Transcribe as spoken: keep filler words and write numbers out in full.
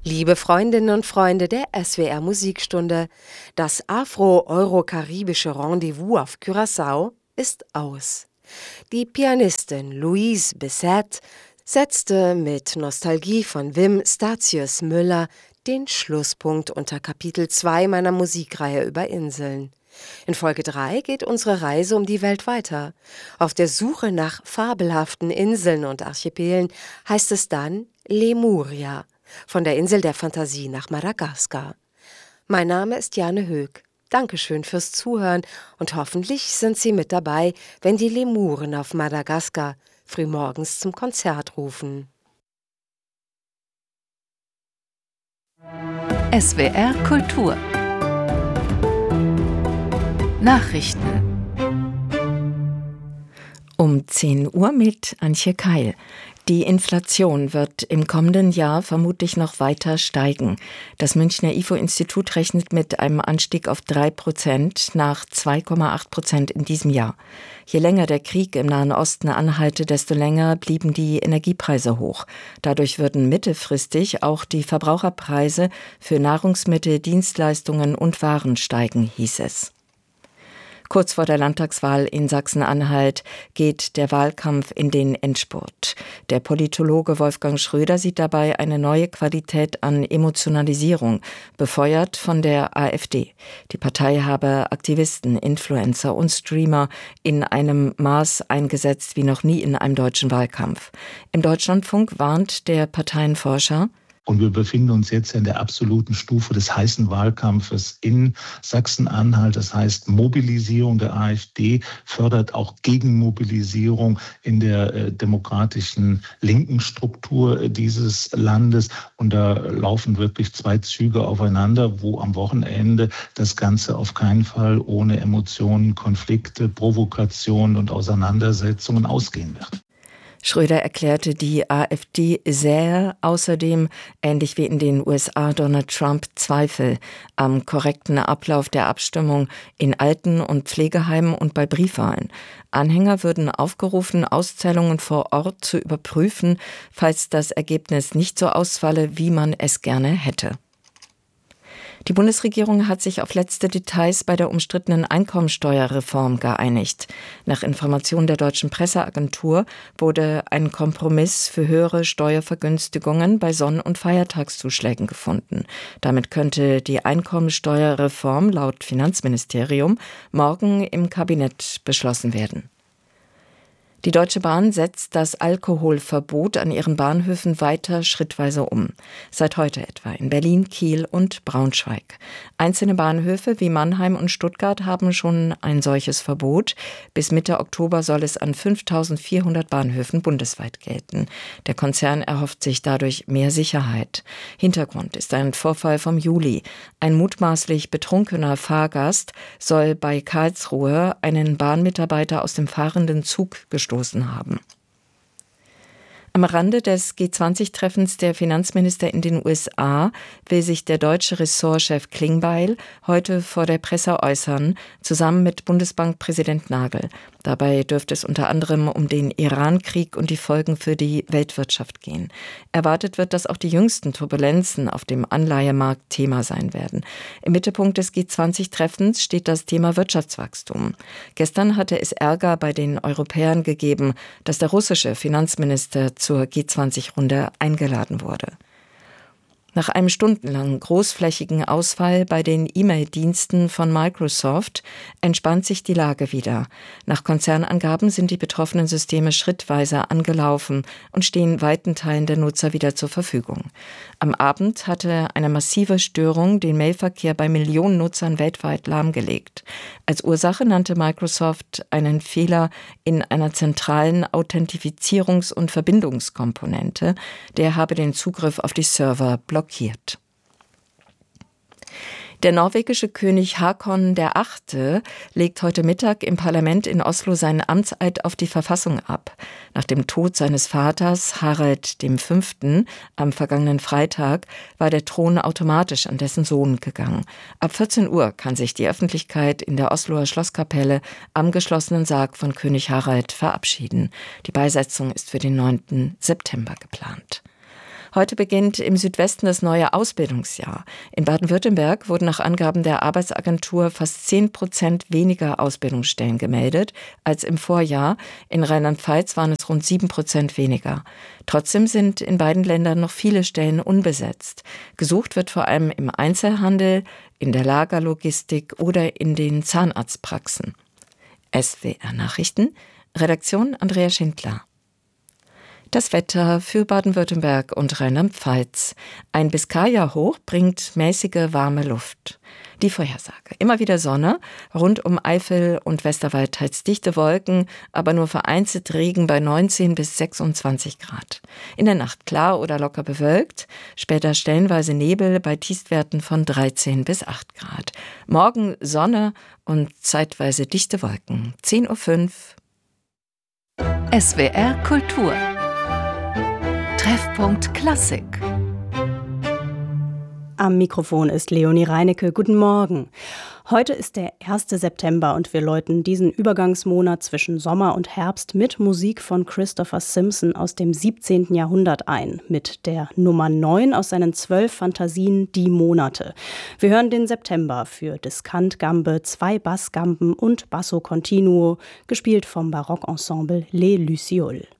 Liebe Freundinnen und Freunde der S W R Musikstunde, das afro-euro-karibische Rendezvous auf Curaçao ist aus. Die Pianistin Louise Bessette setzte mit Nostalgie von Wim Statius Müller den Schlusspunkt unter Kapitel zwei meiner Musikreihe über Inseln. In Folge drei geht unsere Reise um die Welt weiter. Auf der Suche nach fabelhaften Inseln und Archipelen heißt es dann Lemuria, von der Insel der Fantasie nach Madagaskar. Mein Name ist Jane Höck. Dankeschön fürs Zuhören und hoffentlich sind Sie mit dabei, wenn die Lemuren auf Madagaskar frühmorgens zum Konzert rufen. S W R Kultur Nachrichten um zehn Uhr mit Antje Keil. Die Inflation wird im kommenden Jahr vermutlich noch weiter steigen. Das Münchner I F O-Institut rechnet mit einem Anstieg auf drei Prozent nach zwei Komma acht Prozent in diesem Jahr. Je länger der Krieg im Nahen Osten anhalte, desto länger blieben die Energiepreise hoch. Dadurch würden mittelfristig auch die Verbraucherpreise für Nahrungsmittel, Dienstleistungen und Waren steigen, hieß es. Kurz vor der Landtagswahl in Sachsen-Anhalt geht der Wahlkampf in den Endspurt. Der Politologe Wolfgang Schröder sieht dabei eine neue Qualität an Emotionalisierung, befeuert von der AfD. Die Partei habe Aktivisten, Influencer und Streamer in einem Maß eingesetzt wie noch nie in einem deutschen Wahlkampf. Im Deutschlandfunk warnt der Parteienforscher: Und wir befinden uns jetzt in der absoluten Stufe des heißen Wahlkampfes in Sachsen-Anhalt. Das heißt, Mobilisierung der AfD fördert auch Gegenmobilisierung in der äh, demokratischen linken Struktur dieses Landes. Und da laufen wirklich zwei Züge aufeinander, wo am Wochenende das Ganze auf keinen Fall ohne Emotionen, Konflikte, Provokationen und Auseinandersetzungen ausgehen wird. Schröder erklärte, die AfD sähe außerdem, ähnlich wie in den U S A Donald Trump, Zweifel am korrekten Ablauf der Abstimmung in Alten- und Pflegeheimen und bei Briefwahlen. Anhänger würden aufgerufen, Auszählungen vor Ort zu überprüfen, falls das Ergebnis nicht so ausfalle, wie man es gerne hätte. Die Bundesregierung hat sich auf letzte Details bei der umstrittenen Einkommensteuerreform geeinigt. Nach Informationen der Deutschen Presseagentur wurde ein Kompromiss für höhere Steuervergünstigungen bei Sonn- und Feiertagszuschlägen gefunden. Damit könnte die Einkommensteuerreform laut Finanzministerium morgen im Kabinett beschlossen werden. Die Deutsche Bahn setzt das Alkoholverbot an ihren Bahnhöfen weiter schrittweise um. Seit heute etwa in Berlin, Kiel und Braunschweig. Einzelne Bahnhöfe wie Mannheim und Stuttgart haben schon ein solches Verbot. Bis Mitte Oktober soll es an fünftausendvierhundert Bahnhöfen bundesweit gelten. Der Konzern erhofft sich dadurch mehr Sicherheit. Hintergrund ist ein Vorfall vom Juli. Ein mutmaßlich betrunkener Fahrgast soll bei Karlsruhe einen Bahnmitarbeiter aus dem fahrenden Zug gestoßen haben. Am Rande des G zwanzig Treffens der Finanzminister in den U S A will sich der deutsche Ressortchef Klingbeil heute vor der Presse äußern, zusammen mit Bundesbankpräsident Nagel. Dabei dürfte es unter anderem um den Iran-Krieg und die Folgen für die Weltwirtschaft gehen. Erwartet wird, dass auch die jüngsten Turbulenzen auf dem Anleihemarkt Thema sein werden. Im Mittelpunkt des G zwanzig Treffens steht das Thema Wirtschaftswachstum. Gestern hatte es Ärger bei den Europäern gegeben, dass der russische Finanzminister zur G zwanzig Runde eingeladen wurde. Nach einem stundenlangen großflächigen Ausfall bei den E-Mail-Diensten von Microsoft entspannt sich die Lage wieder. Nach Konzernangaben sind die betroffenen Systeme schrittweise angelaufen und stehen weiten Teilen der Nutzer wieder zur Verfügung. Am Abend hatte eine massive Störung den Mailverkehr bei Millionen Nutzern weltweit lahmgelegt. Als Ursache nannte Microsoft einen Fehler in einer zentralen Authentifizierungs- und Verbindungskomponente. Der habe den Zugriff auf die Server blockiert. Der norwegische König Haakon der Achte legt heute Mittag im Parlament in Oslo seinen Amtseid auf die Verfassung ab. Nach dem Tod seines Vaters Harald der Fünfte am vergangenen Freitag war der Thron automatisch an dessen Sohn gegangen. Ab vierzehn Uhr kann sich die Öffentlichkeit in der Osloer Schlosskapelle am geschlossenen Sarg von König Harald verabschieden. Die Beisetzung ist für den neunten September geplant. Heute beginnt im Südwesten das neue Ausbildungsjahr. In Baden-Württemberg wurden nach Angaben der Arbeitsagentur fast zehn Prozent weniger Ausbildungsstellen gemeldet als im Vorjahr. In Rheinland-Pfalz waren es rund sieben Prozent weniger. Trotzdem sind in beiden Ländern noch viele Stellen unbesetzt. Gesucht wird vor allem im Einzelhandel, in der Lagerlogistik oder in den Zahnarztpraxen. S W R-Nachrichten, Redaktion Andrea Schindler. Das Wetter für Baden-Württemberg und Rheinland-Pfalz. Ein Biskaya-Hoch bringt mäßige warme Luft. Die Vorhersage. Immer wieder Sonne, rund um Eifel und Westerwald teils dichte Wolken, aber nur vereinzelt Regen bei neunzehn bis sechsundzwanzig Grad. In der Nacht klar oder locker bewölkt, später stellenweise Nebel bei Tiefstwerten von dreizehn bis acht Grad. Morgen Sonne und zeitweise dichte Wolken. zehn Uhr fünf. S W R Kultur. Treffpunkt Klassik. Am Mikrofon ist Leonie Reinecke. Guten Morgen. Heute ist der erste September und wir läuten diesen Übergangsmonat zwischen Sommer und Herbst mit Musik von Christopher Simpson aus dem siebzehnten Jahrhundert ein, mit der Nummer neun aus seinen zwölf Fantasien Die Monate. Wir hören den September für Diskant-Gambe, zwei Bassgamben und Basso Continuo, gespielt vom Barockensemble Les Lucioles.